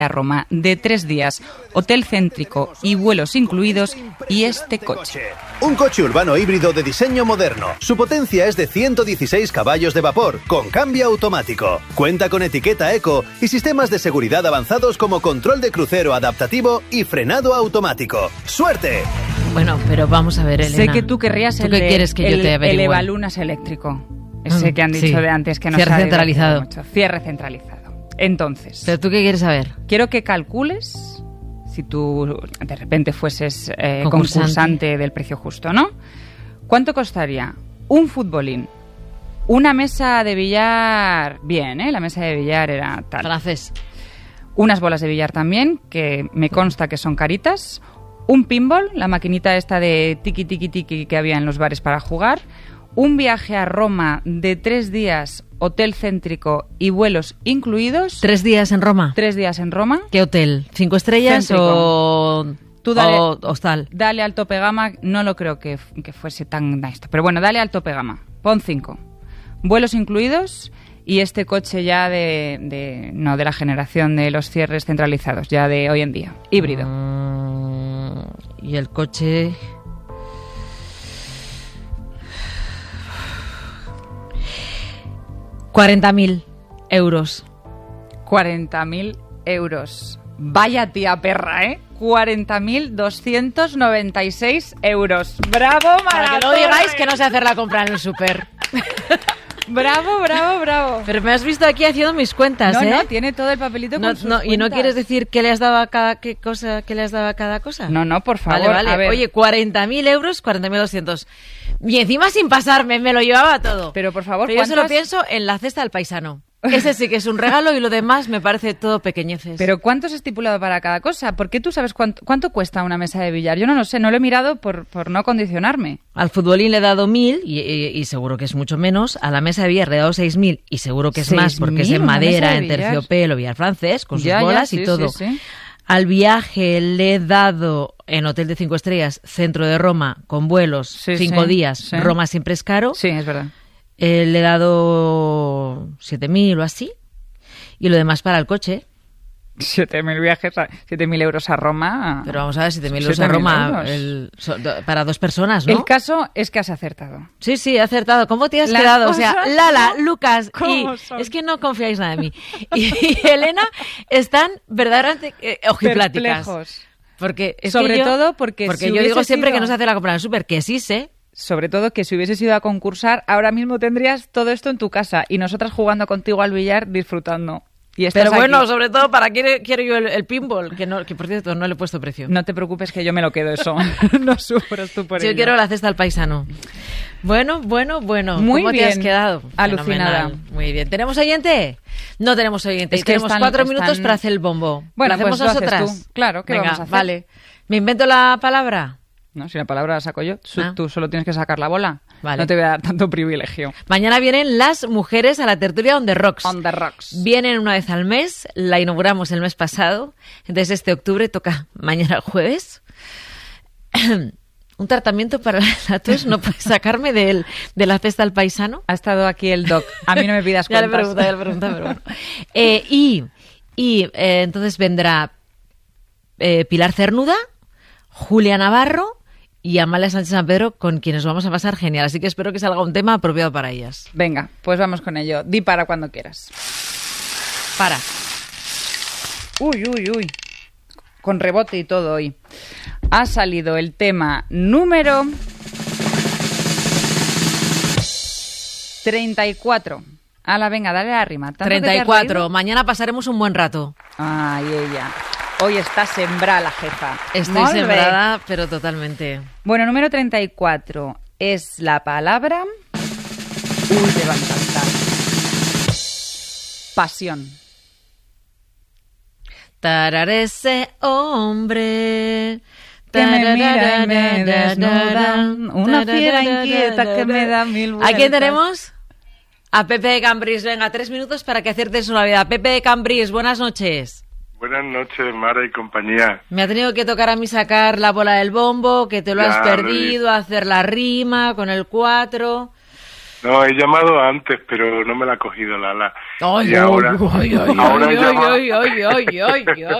a Roma de 3 días, hotel céntrico y vuelos incluidos, y este coche. Un coche urbano híbrido de diseño moderno. Su potencia es de 116 caballos de vapor, con cambio automático. Cuenta con etiqueta eco y sistemas de seguridad avanzados como control de crucero adaptativo y frenado automático. ¡Suerte! Bueno, pero vamos a ver, Elena. Sé que tú querrías ¿Tú qué quieres que yo te averigüe? El Evalunas eléctrico. Ese que han dicho de antes que no Cierre centralizado. Mucho. Cierre centralizado. Entonces, ¿pero tú qué quieres saber? Quiero que calcules, si tú de repente fueses concursante del precio justo, ¿no? ¿Cuánto costaría un futbolín? Una mesa de billar, bien, la mesa de billar era tal. Francés. Unas bolas de billar también, que me consta que son caritas. Un pinball, la maquinita esta de tiki tiki tiki que había en los bares para jugar. Un viaje a Roma de 3 días, hotel céntrico y vuelos incluidos. 3 días en Roma. 3 días en Roma. ¿Qué hotel? ¿5 estrellas Céntrico. Tú dale, o hostal? Dale al tope gama, no lo creo que fuese tan esto. Pero bueno, dale al tope gama. Pon 5. Vuelos incluidos y este coche ya no de la generación de los cierres centralizados, ya de hoy en día. Híbrido. Y el coche... €40.000. 40.000 euros. Vaya tía perra, ¿eh? 40.296 euros. ¡Bravo, Maratón! Para que no digáis que no sé hacer la compra en el súper. Bravo, bravo, bravo. Pero me has visto aquí haciendo mis cuentas, ¿eh? No, tiene todo el papelito con sus cuentas. ¿Y no quieres decir qué le has dado a cada cosa? No, por favor. Vale. A ver. Oye, 40.000 euros, 40.200. Y encima sin pasarme, me lo llevaba todo. Pero por favor, pero yo solo pienso en la cesta del paisano. Ese sí que es un regalo y lo demás me parece todo pequeñeces. Pero ¿cuánto has estipulado para cada cosa? ¿Por qué tú sabes cuánto cuesta una mesa de billar? Yo no lo sé, no lo he mirado por no condicionarme. Al futbolín le he dado 1.000 y seguro que es mucho menos. A la mesa de billar le he dado 6.000 y seguro que es más porque es en madera, en terciopelo, billar francés, con sus bolas y todo. Sí. Al viaje le he dado en hotel de 5 estrellas, centro de Roma, con vuelos, 5 días. Sí. Roma siempre es caro. Sí, es verdad. Le he dado 7.000 o así. Y lo demás para el coche. 7.000 viajes, 7.000 euros a Roma. Pero vamos a ver, 7.000 euros a Roma para 2 personas, ¿no? El caso es que has acertado. Sí, he acertado. ¿Cómo te has quedado? O sea, Lala, Lucas y... Es que no confiáis nada en mí. Y Elena están verdaderamente ojipláticas. Perplejos. Porque porque yo digo siempre que no se hace la compra en el súper, que sí sé. Sobre todo que si hubieses ido a concursar, ahora mismo tendrías todo esto en tu casa y nosotras jugando contigo al billar disfrutando. Pero bueno, aquí. Sobre todo para quiero yo el pinball, que por cierto no le he puesto precio. No te preocupes que yo me lo quedo eso. No sufras tú por ello. Yo quiero la cesta al paisano. Bueno. Muy ¿Cómo bien. te has quedado? Alucinada. Fenomenal. Muy bien. ¿Tenemos oyente? No tenemos oyente. Es que tenemos 4 minutos para hacer el bombo. Bueno, ¿lo hacemos pues nosotras? Haces tú. Claro, ¿qué vamos a hacer? Vale. ¿Me invento la palabra? No, si la palabra la saco yo, tú solo tienes que sacar la bola. Vale. No te voy a dar tanto privilegio. Mañana vienen las mujeres a la tertulia On The Rocks. On The Rocks. Vienen una vez al mes, la inauguramos el mes pasado. Entonces este octubre toca mañana el jueves. Un tratamiento para la tos no puede sacarme de la cesta al paisano. Ha estado aquí el doc. A mí no me pidas cuentas. Ya le pregunta, pero bueno. Entonces vendrá Pilar Cernuda, Julia Navarro y Amalia Sánchez San Pedro, con quienes vamos a pasar genial. Así que espero que salga un tema apropiado para ellas. Venga, pues vamos con ello. Di para cuando quieras. Para. Uy. Con rebote y todo hoy. Ha salido el tema número 34. Ala, venga, dale la rima. 34. Mañana pasaremos un buen rato. Ay, ella. Hoy está sembrada la jefa. Estoy sembrada, pero totalmente. Bueno, número 34 es la palabra... Uy, te va a encantar. Pasión. Tararese hombre... Que me mira y me desnuda. Una fiera inquieta que me da 1000 vueltas. ¿A quién tenemos? A Pepe de Cambrils. Venga, 3 minutos para que aciertes una vida. Pepe de Cambrils, buenas noches. Buenas noches, Mara y compañía. Me ha tenido que tocar a mí sacar la bola del bombo, que te lo has perdido, hacer la rima con el 4. No, he llamado antes, pero no me la ha cogido Lala. Ay, Y ahora he llamado- ay, ay, ay, ay, ay, ay.